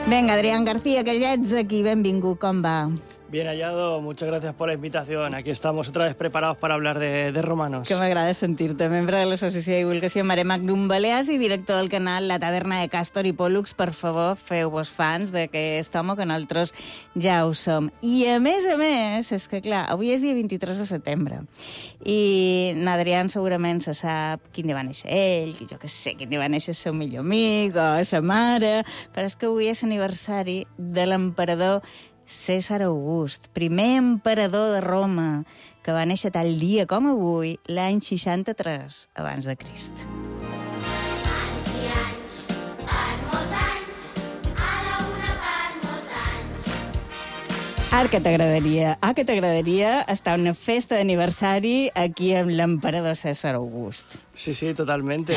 Venga, Adrián García, que ja ets aquí. Benvingut, com va? Bien hallado, muchas gracias por la invitación. Aquí estamos otra vez preparados para hablar de romanos. Que m'agrada sentir-te, membre de l'Associació de Divulgació Mare Magnum Balears i director del canal La Taverna de Càstor i Pòl·lux. Per favor, feu-vos fans d'aquest home, que nosaltres ja ho som. I a més, és que clar, avui és dia 23 de setembre i n'Adrián segurament se sap quin dia va néixer ell, jo que sé, quin dia va néixer el seu millor amic o sa mare, però és que avui és aniversari de l'emperador Cèsar August, primer emperador de Roma, que va néixer tal dia com avui, l'any 63 abans de Crist. Anys i anys, per molts anys, a la una per molts anys. Ara que t'agradaria estar a una festa d'aniversari aquí amb l'emperador Cèsar August. Sí, totalmente.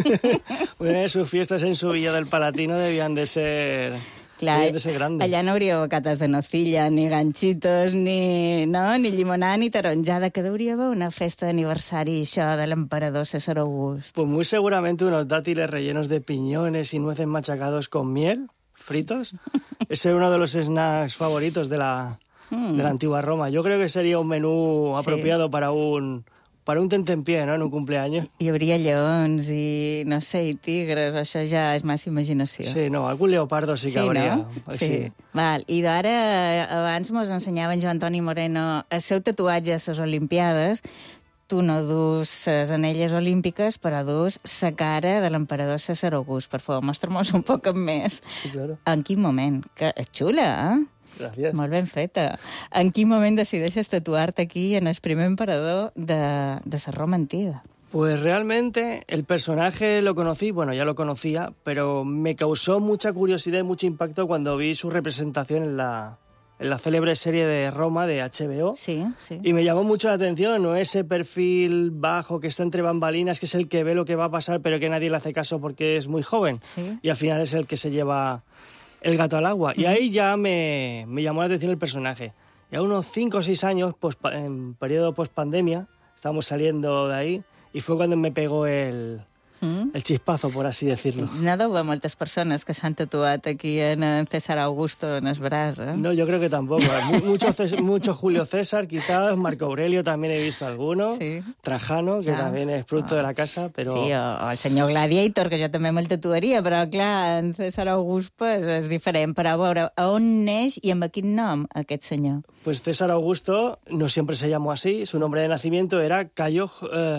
Una de sus fiestas en su villa del Palatino debían de ser... Clar, de ser grandes. allà no hauria bocates de nocilla, ni ganchitos, ni llimonada, ni taronjada, que hauria haver una festa d'aniversari, això, de l'emperador Cèsar August. Pues muy seguramente unos dátiles rellenos de piñones y nueces machacados con miel, fritos. Ese es uno de los snacks favoritos de la antigua Roma. Yo creo que sería un menú apropiado para un tentempié, ¿no?, en un cumpleaños. Hi hauria lleons i, no sé, i tigres, això ja és massa imaginació. Sí, no, algún leopardo sí que habría. No? Sí. Val. I d'ara, abans mos ensenyava en Joan Antoni Moreno el seu tatuatge a les Olimpiades. Tu no dus les anelles olímpiques, però dus la cara de l'emperador Cèsar August. Per favor, mostra-mos un poc més. Sí, claro. En quin moment? Que és xula, eh? Gracias. Molt ben feta. En quin moment decideixes tatuar-te aquí en el primer emperador de la Roma antiga? Pues realmente el personaje lo conocí, bueno, ya lo conocía, pero me causó mucha curiosidad y mucho impacto cuando vi su representación en la célebre serie de Roma de HBO. Sí. Y me llamó mucho la atención, ¿no?, ese perfil bajo que está entre bambalinas, que es el que ve lo que va a pasar, pero que nadie le hace caso porque es muy joven. Sí. Y al final es el que se lleva el gato al agua. Y ahí ya me llamó la atención el personaje. Y a unos 5 o 6 años, pues, en periodo post-pandemia, estábamos saliendo de ahí, y fue cuando me pegó el chispazo, por así decirlo. No deu haver moltes persones que s'han tatuat aquí en César Augusto en el braç, eh? No, yo creo que tampoco. Mucho Julio César, quizás. Marco Aurelio también he visto alguno. Sí. Trajano, que también es producto de la casa, però... Sí, o el senyor Gladiator, que jo també me'l tatuaria, però clar, en César August pues, és diferent. Però a veure, a on neix i amb quin nom aquest senyor? Pues César Augusto no siempre se llamó así. Su nombre de nacimiento era Cayo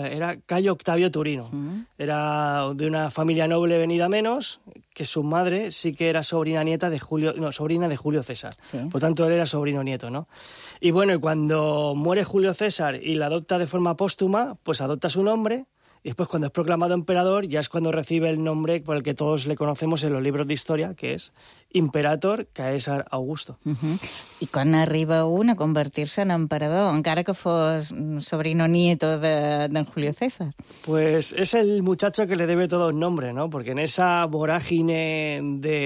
Octavio Turino. Era de una familia noble venida menos, que su madre sí que era sobrina de Julio César. Sí. Por tanto, él era sobrino nieto, ¿no? Y bueno, y cuando muere Julio César y la adopta de forma póstuma, pues adopta su nombre. Y después, cuando es proclamado emperador, ya es cuando recibe el nombre por el que todos le conocemos en los libros de historia, que es Imperator Caesar Augusto. I quan arriba un a convertir-se en emperador, encara que fos sobrino nieto de Julio César? Pues es el muchacho que le debe todo el nombre, ¿no? Porque en esa vorágine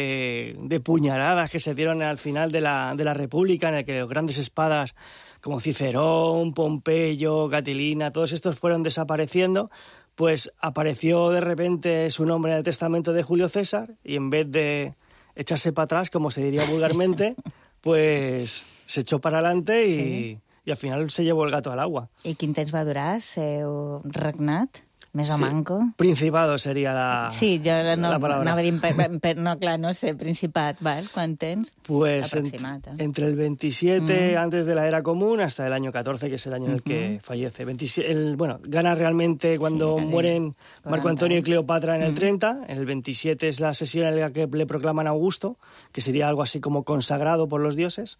de puñaladas que se dieron al final de la República, en el que los grandes espadas como Cicerón, Pompeyo, Catilina, todos estos fueron desapareciendo, pues apareció de repente su nombre en el testamento de Julio César y en vez de echarse para atrás, como se diría vulgarmente, pues se echó para adelante y al final se llevó el gato al agua. I quin temps va durar el seu regnat? Més o manco? Principado sería la Sí, jo la palabra. anava a dir... No, clar, no sé, Principat, val? Quant temps? Pues Aproximat, entre el 27 antes de la era común hasta el año 14, que es el año en el que fallece. Gana realmente cuando mueren Marco Antonio y Cleopatra en el 30. En el 27 es la sesión en la que le proclaman Augusto, que sería algo así como consagrado por los dioses.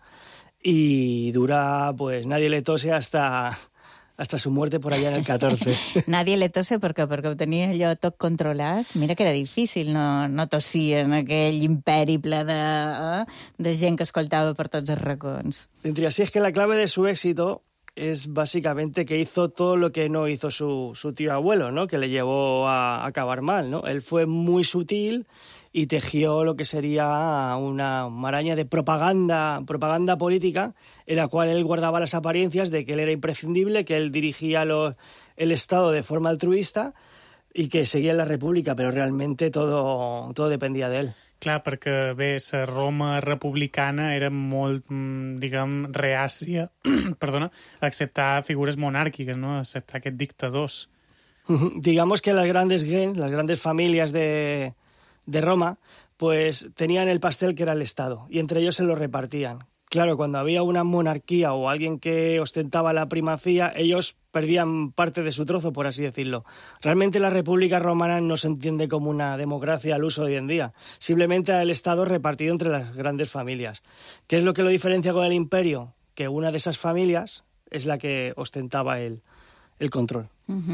Y dura, pues nadie le tose hasta su muerte por allá en el 14. Nadie le tose perquè ho tenia allò tot controlat. Mira que era difícil no tossir en aquell imperi ple de gent que escoltava per tots els racons. Entre así es que la clave de su éxito es básicamente que hizo todo lo que no hizo su tío abuelo, ¿no?, que le llevó a acabar mal, ¿no? Él fue muy sutil y tejió lo que sería una maraña de propaganda política en la cual él guardaba las apariencias de que él era imprescindible, que él dirigía el Estado de forma altruista y que seguía en la República, pero realmente todo dependía de él. Clar, perquè bé, la Roma republicana era molt, diguem, reàcia, perdona, a acceptar figures monàrquiques, no? A acceptar aquests dictadors. Digamos que las grandes familias de Roma, pues tenían el pastel que era el Estado, y entre ellos se lo repartían. Claro, cuando había una monarquía o alguien que ostentaba la primacía, ellos perdían parte de su trozo, por así decirlo. Realmente la República Romana no se entiende como una democracia al uso de hoy en día. Simplemente era el Estado repartido entre las grandes familias. ¿Qué es lo que lo diferencia con el imperio? Que una de esas familias es la que ostentaba el control.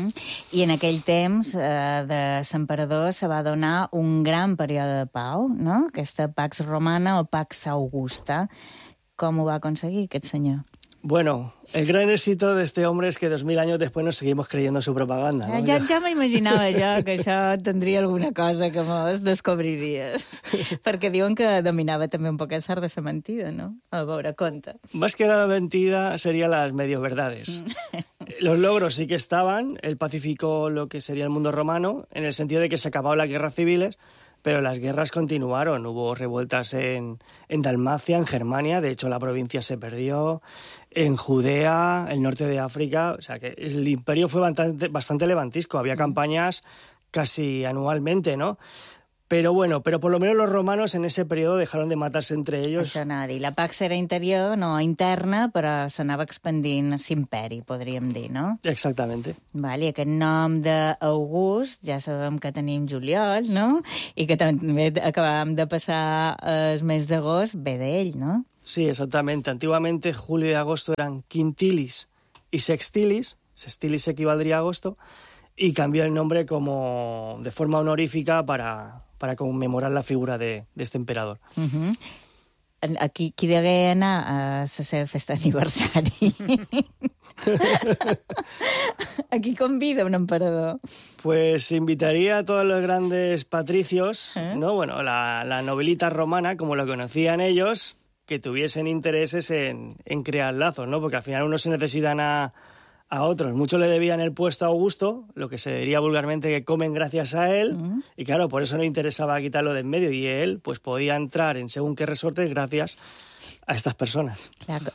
I en aquell temps de l'emperador se va donar un gran període de pau, no? Aquesta Pax Romana o Pax Augusta. Com ho va aconseguir aquest senyor? Bueno, el gran éxito de este hombre es que 2000 años después nos seguimos creyendo su propaganda, ¿no? Ja m'imaginava jo que això tindria alguna cosa que mos descobriries. Perquè diuen que dominava també un poc el art de la mentida, no? A veure, conta. Más que la mentira serían las medio verdades. Los logros sí que estaban, él pacificó lo que sería el mundo romano, en el sentido de que se acabaron las guerras civiles, pero las guerras continuaron. Hubo revueltas en Dalmacia, en Germania, de hecho la provincia se perdió, en Judea, el norte de África, o sea que el imperio fue bastante levantisco, había campañas casi anualmente, ¿no? Pero bueno, por lo menos los romanos en ese periodo dejaron de matarse entre ellos. Això anava a dir. La Pax era interior, no interna, però s'anava expandint l'imperi, podríem dir, no? Exactamente. Vale, i aquest nom d'August, ja sabem que tenim juliol, no? I que també acabàvem de passar el mes d'agost, ve d'ell, no? Sí, exactamente. Antiguamente julio y agosto eran quintilis y sextilis. Sextilis equivaldría a agosto. Y cambió el nombre como de forma honorífica para conmemorar la figura de este emperador. Qui degué anar a la seva festa d'aniversari? ¿A qui convida un emperador? Pues invitaría a todos los grandes patricios, ¿no? Bueno, la nobilita romana, como lo conocían ellos, que tuviesen intereses en crear lazos, ¿no? Porque al final unos se necesitan a otros. Muchos le debían el puesto a Augusto, lo que se diría vulgarmente que comen gracias a él, y claro, por eso no interesaba quitarlo de en medio, y él pues podía entrar en según qué resortes gracias a estas personas. Clar,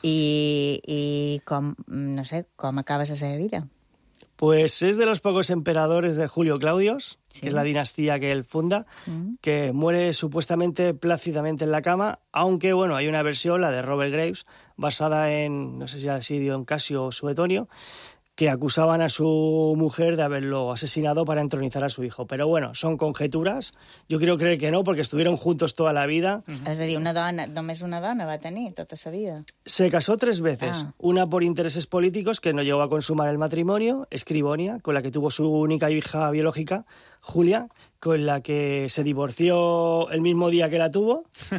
i com, no sé, com acaba la seva vida? Pues es de los pocos emperadores de Julio Claudius, ¿Sí? que es la dinastía que él funda, que muere supuestamente plácidamente en la cama, aunque, bueno, hay una versión, la de Robert Graves, basada en, no sé si era Dion Casio o Suetonio, que acusaban a su mujer de haberlo asesinado para entronizar a su hijo. Pero bueno, son conjeturas. Yo quiero creer que no, porque estuvieron juntos toda la vida. És a dir, només una dona va tenir tota sa vida. Se casó 3 veces, una por intereses políticos, que no llegó a consumar el matrimonio, Escribonia, con la que tuvo su única hija biológica, Julia, con la que se divorció el mismo día que la tuvo,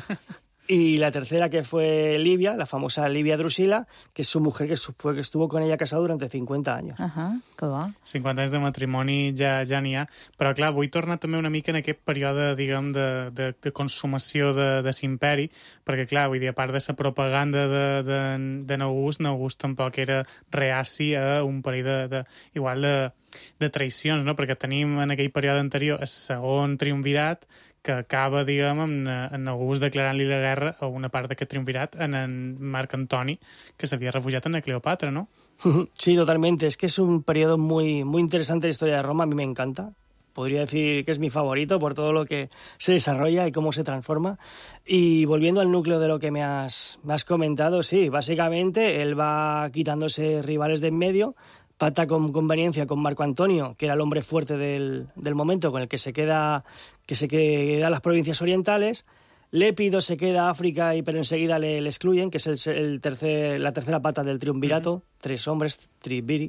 y la tercera, que fue Livia, la famosa Livia Drusila, que es su mujer, que estuvo con ella casada durante 50 anys. Que bo. 50 anys de matrimoni ja n'hi ha. Però, clar, vull tornar també una mica en aquest període, diguem, de consumació de l'imperi, perquè, clar, vull dir, a part de la propaganda de n'August tampoc era reaci a un parell de traïcions, no? Perquè tenim en aquell període anterior el segon triumvirat, que acaba, diguem, en August declarant-li la guerra a una part d'aquest triumvirat, en Marc Antoni, que s'havia refugiat en Cleopatra, ¿no? Sí, totalmente. Es que es un periodo muy, muy interesante de la historia de Roma. A mí me encanta. Podría decir que es mi favorito por todo lo que se desarrolla y cómo se transforma. Y volviendo al núcleo de lo que me has comentado, sí, básicamente él va quitándose rivales de en medio, pacta con conveniencia con Marco Antonio, que era el hombre fuerte del momento, con el que se queda las provincias orientales. Lépido se queda a África, pero enseguida le excluyen, que es la tercera pata del triunvirato, 3 hombres, triumviri.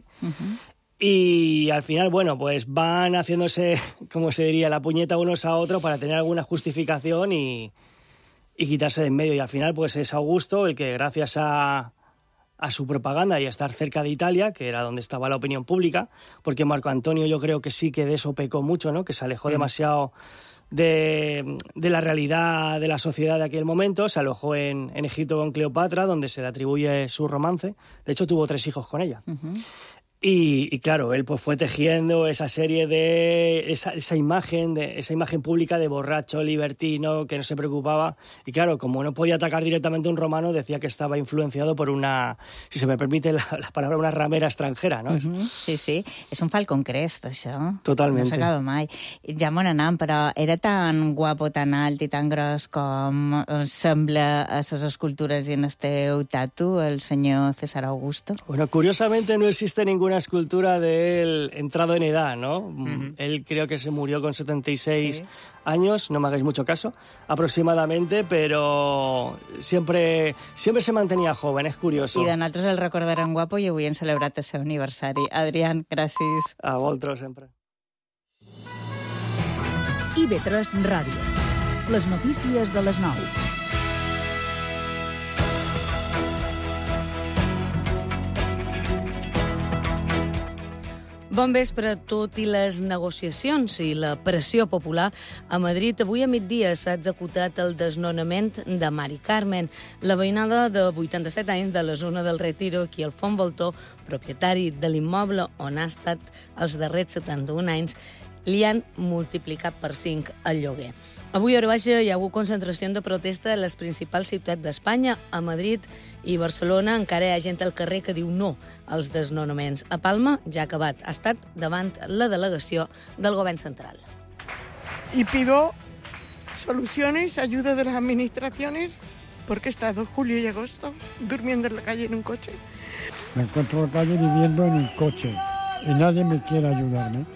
Y al final, bueno, pues van haciéndose, como se diría, la puñeta unos a otros para tener alguna justificación y quitarse de en medio. Y al final, pues es Augusto el que, gracias a su propaganda y a estar cerca de Italia, que era donde estaba la opinión pública, porque Marco Antonio yo creo que sí que de eso pecó mucho, ¿no? Que se alejó demasiado de la realidad de la sociedad de aquel momento, se alojó en Egipto con Cleopatra, donde se le atribuye su romance. De hecho, tuvo 3 hijos con ella. Y claro, él pues fue tejiendo esa serie de esa imagen pública de borracho, libertino, que no se preocupaba. Y claro, como no podía atacar directamente a un romano, decía que estaba influenciado por una, si se me permite la palabra, una ramera extranjera, no? Sí, sí. És un Falcon Crest, això. Totalment. No s'acaba mai. Ja m'ho anant, però era tan guapo, tan alt i tan gros com sembla a les escultures i en el teu tatu, el senyor César Augusto? Bueno, curiosamente no existe ninguna escultura de él entrado en edad, ¿no? Él creo que se murió con 76 años, no me hagáis mucho caso, aproximadamente, pero siempre se mantenía joven, es curioso. I de nosaltres el recordarem guapo i avui hem celebrat el seu aniversari. Adrián, gràcies. A vosaltres, sempre. IB3 Ràdio. Les notícies de les 9. Bon vespre. Tot i les negociacions i la pressió popular, a Madrid avui a migdia s'ha executat el desnonament de Mari Carmen, la veïnada de 87 anys de la zona del Retiro, qui el Font Voltor, propietari de l'immoble on ha estat els darrers 71 anys, li han multiplicat per 5 el lloguer. Avui a hora baixa hi ha hagut concentració de protesta a les principals ciutats d'Espanya. A Madrid i Barcelona encara hi ha gent al carrer que diu no als desnonaments. A Palma ja ha acabat. Ha estat davant la delegació del govern central. Y pido soluciones, ayuda de las administraciones, porque he estado julio y agosto durmiendo en la calle en un coche. Me encuentro en la calle viviendo en un coche y nadie me quiere ayudarme.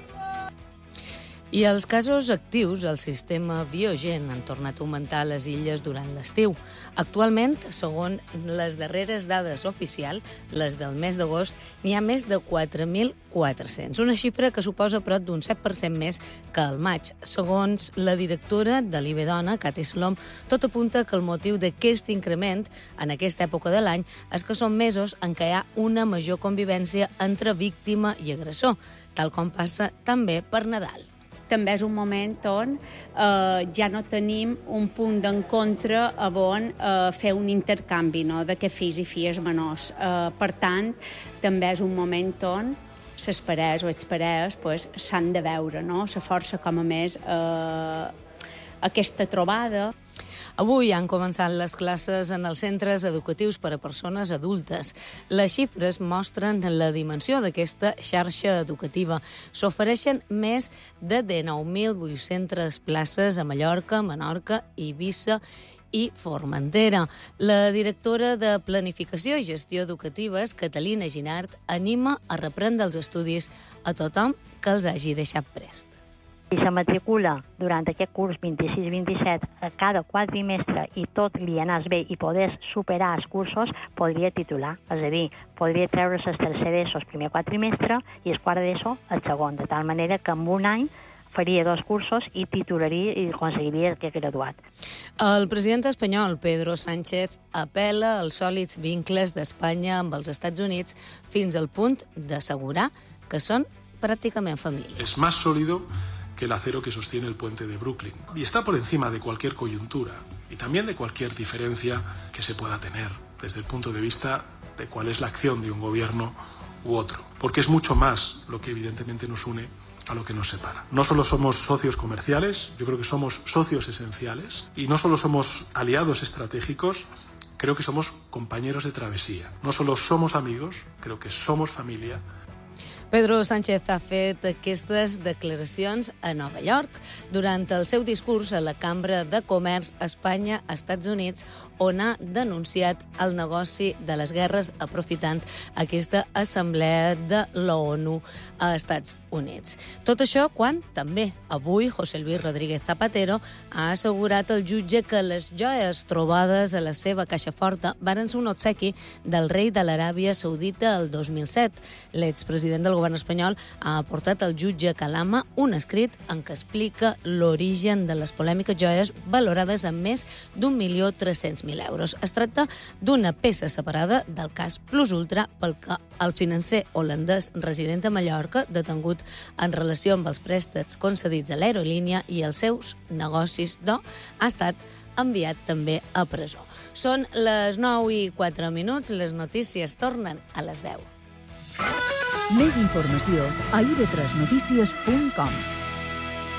I els casos actius al sistema Biogen han tornat a augmentar a les illes durant l'estiu. Actualment, segons les darreres dades oficials, les del mes d'agost, n'hi ha més de 4.400, una xifra que suposa prop d'un 7% més que al maig. Segons la directora de l'IBDona, Cati Slom, tot apunta que el motiu d'aquest increment en aquesta època de l'any és que són mesos en què hi ha una major convivència entre víctima i agressor, tal com passa també per Nadal. També és un moment on ja no tenim un punt d'encontre on fer un intercanvi, no?, de que fills i filles menors. Per tant, també és un moment on les parelles o els parelles s'han de veure, no?, se força com a més aquesta trobada. Avui han començat les classes en els centres educatius per a persones adultes. Les xifres mostren la dimensió d'aquesta xarxa educativa. S'ofereixen més de 19.800 places a Mallorca, Menorca, Eivissa i Formentera. La directora de Planificació i Gestió Educatives, Catalina Ginart, anima a reprendre els estudis a tothom que els hagi deixat prest. Si se matricula durant aquest curs 26-27 a cada quadrimestre i tot li anés bé i podés superar els cursos, podria titular. És a dir, podria treure les terceres el primer quadrimestre i el quart d'ESO el segon, de tal manera que en un any faria 2 cursos i titularia i aconseguiria aquest graduat. El president espanyol, Pedro Sánchez, apel·la als sòlids vincles d'Espanya amb els Estats Units fins al punt d'assegurar que són pràcticament família. És més sòlido que el acero que sostiene el puente de Brooklyn. Y está por encima de cualquier coyuntura y también de cualquier diferencia que se pueda tener desde el punto de vista de cuál es la acción de un gobierno u otro. Porque es mucho más lo que evidentemente nos une a lo que nos separa. No solo somos socios comerciales, yo creo que somos socios esenciales y no solo somos aliados estratégicos, creo que somos compañeros de travesía. No solo somos amigos, creo que somos familia. Pedro Sánchez ha fet aquestes declaracions a Nova York durant el seu discurs a la Cambra de Comerç Espanya-Estats Units, on ha denunciat el negoci de les guerres aprofitant aquesta assemblea de l'ONU a Estats Units. Tot això quan també avui José Luis Rodríguez Zapatero ha assegurat al jutge que les joies trobades a la seva caixa forta varen ser un obsequi del rei de l'Aràbia Saudita el 2007. L'expresident del govern espanyol ha aportat al jutge Calama un escrit en què explica l'origen de les polèmiques joies valorades en més d'1.300.000 euros. Es tracta d'una peça separada del cas Plus Ultra pel que el financer holandès resident a Mallorca, detengut en relació amb els préstecs concedits a l'aerolínia i els seus negocis d'or, ha estat enviat també a presó. Són les 9:04, les notícies tornen a les 10. Més informació a ib3notícies.com.